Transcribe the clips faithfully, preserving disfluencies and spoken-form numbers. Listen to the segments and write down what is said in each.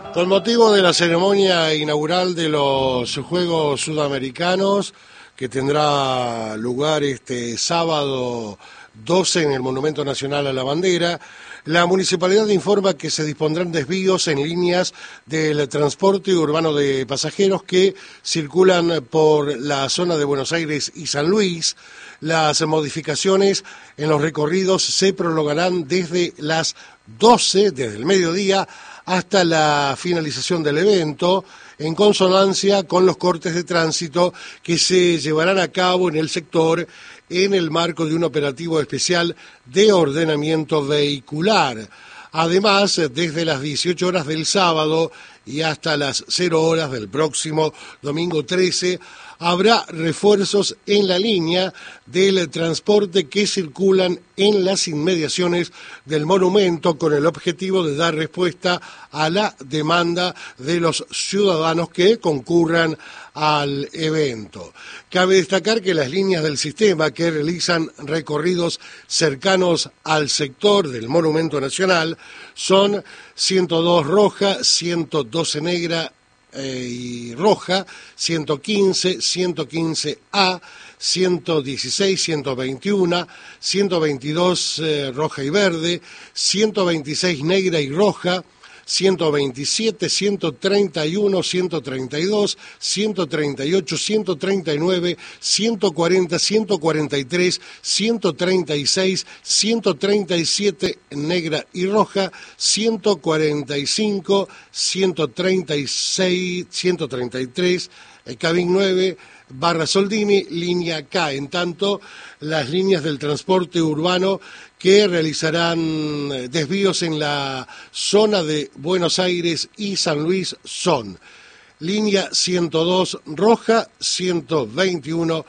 Con motivo de la ceremonia inaugural de los Juegos Sudamericanos, que tendrá lugar este sábado doce en el Monumento Nacional a la Bandera, la Municipalidad informa que se dispondrán desvíos en líneas del transporte urbano de pasajeros que circulan por la zona de Buenos Aires y San Luis. Las modificaciones en los recorridos se prolongarán desde las doce, desde el mediodía, hasta la finalización del evento, en consonancia con los cortes de tránsito que se llevarán a cabo en el sector en el marco de un operativo especial de ordenamiento vehicular. Además, desde las dieciocho horas del sábado y hasta las cero horas del próximo domingo trece, habrá refuerzos en la línea del transporte que circulan en las inmediaciones del monumento con el objetivo de dar respuesta a la demanda de los ciudadanos que concurran al evento. Cabe destacar que las líneas del sistema que realizan recorridos cercanos al sector del Monumento Nacional son ciento dos roja, ciento doce negra, Eh, y roja, ciento quince, ciento quince A, ciento dieciséis, ciento veintiuno, ciento veintidós eh, roja y verde, ciento veintiséis negra y roja, ciento veintisiete, ciento treinta y uno, ciento treinta y dos, ciento treinta y ocho, ciento treinta y nueve, ciento cuarenta, ciento cuarenta y tres, ciento treinta y seis, ciento treinta y siete negra y roja, ciento cuarenta y cinco, ciento treinta y seis, ciento treinta y tres, eh, Cabín nueve, Barra Soldini, línea K. En tanto, las líneas del transporte urbano que realizarán desvíos en la zona de Buenos Aires y San Luis son línea ciento dos roja, ciento veintiuno,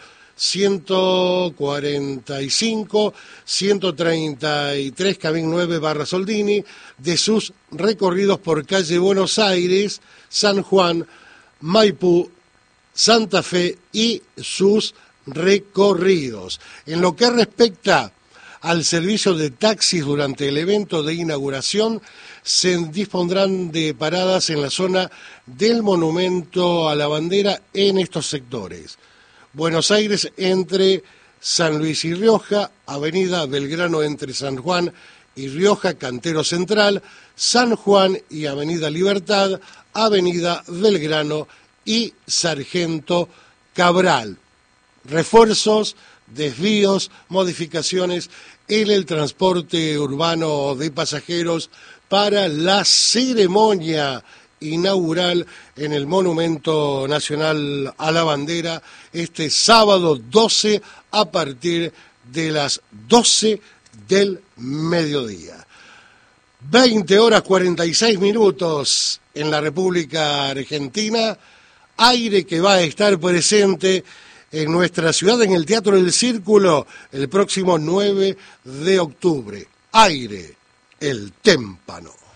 ciento cuarenta y cinco, ciento treinta y tres, Cabín nueve, Barra Soldini, de sus recorridos por calle Buenos Aires, San Juan, Maipú, Santa Fe y sus recorridos. En lo que respecta al servicio de taxis durante el evento de inauguración, se dispondrán de paradas en la zona del Monumento a la Bandera en estos sectores: Buenos Aires entre San Luis y Rioja, Avenida Belgrano entre San Juan y Rioja, Cantero Central, San Juan y Avenida Libertad, Avenida Belgrano y Sargento Cabral. Refuerzos, desvíos, modificaciones en el transporte urbano de pasajeros para la ceremonia inaugural en el Monumento Nacional a la Bandera este sábado doce a partir de las doce del mediodía. veinte horas cuarenta y seis minutos en la República Argentina. Aire que va a estar presente en nuestra ciudad en el Teatro del Círculo el próximo nueve de octubre. Aire, el témpano.